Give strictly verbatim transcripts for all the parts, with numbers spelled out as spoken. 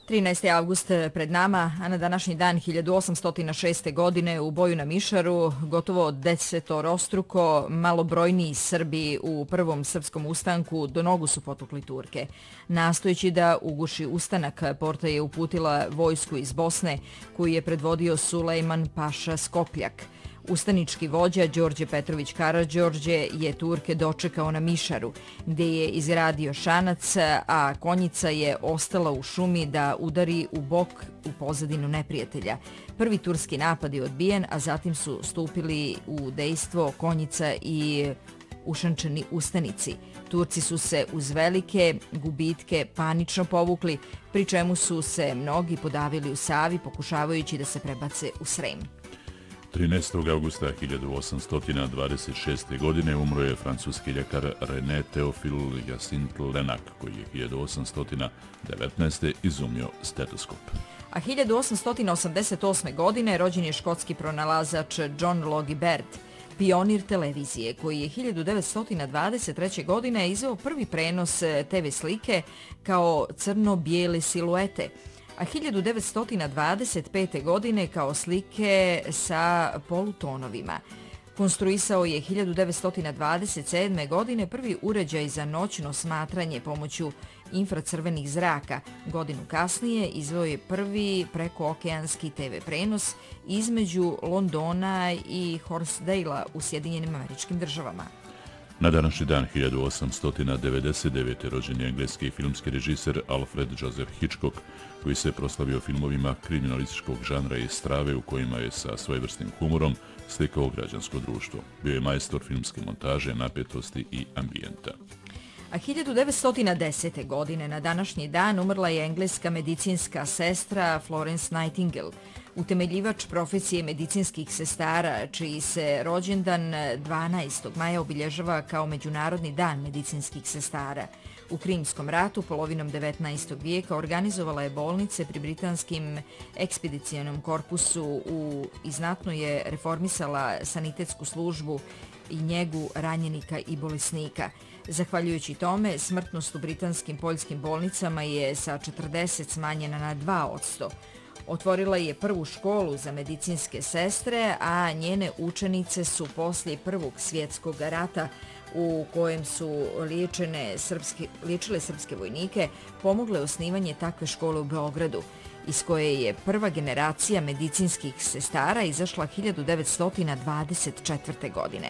trinaesti avgust pred nama, a na današnji dan hiljadu osamsto šeste. godine u boju na Mišaru gotovo desetorostruko malobrojniji Srbi u prvom srpskom ustanku do nogu su potukli Turke. Nastojeći da uguši ustanak, Porta je uputila vojsku iz Bosne koju je predvodio Sulejman Paša Skopljak. Ustanički vođa Đorđe Petrović Karađorđe je Turke dočekao na Mišaru, gdje je izgradio šanac, a konjica je ostala u šumi da udari u bok u pozadinu neprijatelja. Prvi turski napad je odbijen, a zatim su stupili u dejstvo konjica i ušančeni ustanici. Turci su se uz velike gubitke panično povukli, pri čemu su se mnogi podavili u Savi pokušavajući da se prebace u Srem. trinaestog avgusta hiljadu osamsto dvadeset šeste. godine umro je francuski ljekar René Théophile Hyacinthe Lenac, koji je hiljadu osamsto devetnaeste. izumio stetoskop. A hiljadu osamsto osamdeset osme. godine rođen je škotski pronalazač John Logie Baird, pionir televizije, koji je hiljadu devetsto dvadeset treće. godine izveo prvi prenos te ve slike kao crno-bijele siluete, a hiljadu devetsto dvadeset pete. godine kao slike sa polutonovima. Konstruisao je hiljadu devetsto dvadeset sedme. godine prvi uređaj za noćno smatranje pomoću infracrvenih zraka. Godinu kasnije izveo je prvi prekookeanski te ve prenos između Londona i Horsedalea u Sjedinjenim Američkim Državama. Na današnji dan hiljadu osamsto devedeset devete. rođen je engleski filmski režiser Alfred Joseph Hitchcock, koji se proslavio filmovima kriminalističkog žanra i strave u kojima je sa svojevrsnim humorom slikao građansko društvo. Bio je majstor filmske montaže, napetosti i ambijenta. A hiljadu devetsto desete. godine na današnji dan umrla je engleska medicinska sestra Florence Nightingale, utemeljivač profesije medicinskih sestara, čiji se rođendan dvanaestog maja obilježava kao Međunarodni dan medicinskih sestara. U Krimskom ratu polovinom devetnaestog. vijeka organizovala je bolnice pri britanskim ekspedicijonom korpusu u, i znatno je reformisala sanitetsku službu i njegu ranjenika i bolesnika. Zahvaljujući tome, smrtnost u britanskim poljskim bolnicama je sa četrdeset smanjena na dva posto. Otvorila je prvu školu za medicinske sestre, a njene učenice su poslije Prvog svjetskog rata, u kojem su liječene srpske, liječile srpske vojnike, pomogle osnivanje takve škole u Beogradu, iz koje je prva generacija medicinskih sestara izašla hiljadu devetsto dvadeset četvrte. godine.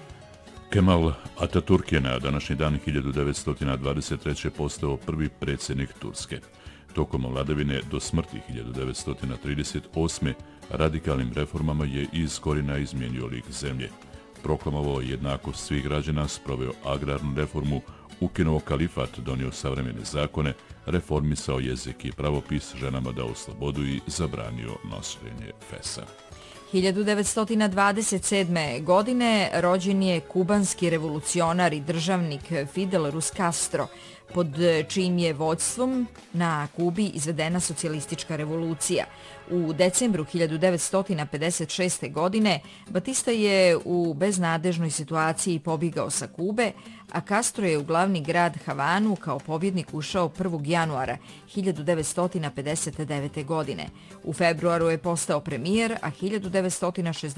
Kemal Ataturk je na današnji dan hiljadu devetsto dvadeset treće. postao prvi predsjednik Turske. Tokom vladavine do smrti hiljadu devetsto trideset osme. radikalnim reformama je iz korijena izmijenio lik zemlje. Proklamovao jednakost svih građana, sproveo agrarnu reformu, ukinuo kalifat, donio savremene zakone, reformisao jezik i pravopis, ženama dao slobodu i zabranio nošenje fesa. hiljadu devetsto dvadeset sedme. godine rođen je kubanski revolucionar i državnik Fidel Ruz Castro, pod čijim je vođstvom na Kubi izvedena socijalistička revolucija. U decembru hiljadu devetsto pedeset šeste. godine Batista je u beznadežnoj situaciji pobjegao sa Kube, a Castro je u glavni grad Havanu kao pobjednik ušao prvog januara hiljadu devetsto pedeset devete. godine. U februaru je postao premijer, a hiljadu devetsto šezdeset